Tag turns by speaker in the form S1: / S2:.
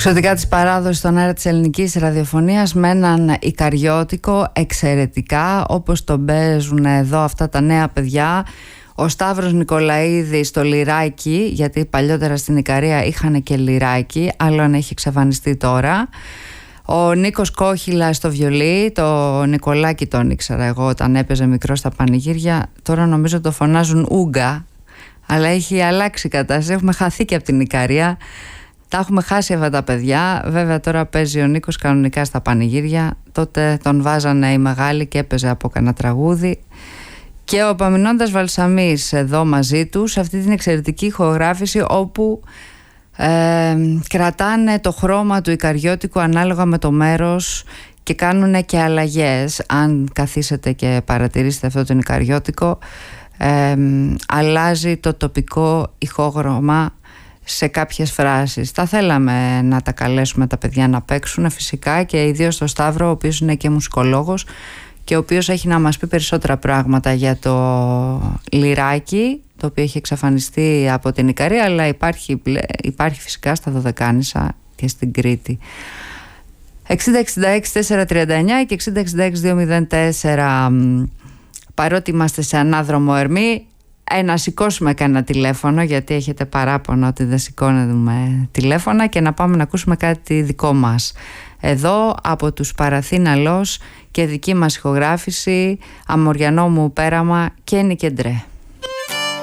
S1: Εξωτικά της παράδοσης στον αέρα της ελληνικής ραδιοφωνίας με έναν Ικαριώτικο εξαιρετικά, όπως τον παίζουν εδώ αυτά τα νέα παιδιά. Ο Σταύρος Νικολαίδης στο λιράκι, γιατί παλιότερα στην Ικαρία είχαν και λιράκι, άλλο αν έχει εξαφανιστεί τώρα. Ο Νίκος Κόχυλα στο βιολί, το Νικολάκη τον ήξερα εγώ όταν έπαιζε μικρό στα πανηγύρια. Τώρα νομίζω το φωνάζουν Ούγκα, αλλά έχει αλλάξει η κατάσταση, έχουμε χαθεί και από την Ικαρία. Τα έχουμε χάσει αυτά τα παιδιά. Βέβαια τώρα παίζει ο Νίκος κανονικά στα πανηγύρια. Τότε τον βάζανε οι μεγάλοι και έπαιζε από κανένα τραγούδι. Και ο Παμινώντας Βαλσαμής εδώ μαζί του σε αυτή την εξαιρετική ηχογράφηση, όπου κρατάνε το χρώμα του Ικαριώτικου ανάλογα με το μέρος και κάνουν και αλλαγές. Αν καθίσετε και παρατηρήσετε αυτό τον Ικαριώτικο, αλλάζει το τοπικό ηχόγραμμα σε κάποιες φράσεις. Θα θέλαμε να τα καλέσουμε τα παιδιά να παίξουν φυσικά, και ιδίως το Σταύρο, ο οποίος είναι και μουσικολόγος και ο οποίος έχει να μας πει περισσότερα πράγματα για το λιράκι, το οποίο έχει εξαφανιστεί από την Ικαρία, αλλά υπάρχει φυσικά στα Δωδεκάνησα και στην Κρήτη. 60-66-439 και 60-66-204. Παρότι είμαστε σε ανάδρομο Ερμή, να σηκώσουμε κανένα τηλέφωνο, γιατί έχετε παράπονο ότι δεν σηκώνουμε τηλέφωνα, και να πάμε να ακούσουμε κάτι δικό μας εδώ από τους Παραθύναλος και δική μας ηχογράφηση, Αμοριανό μου πέραμα και Νικεντρέ.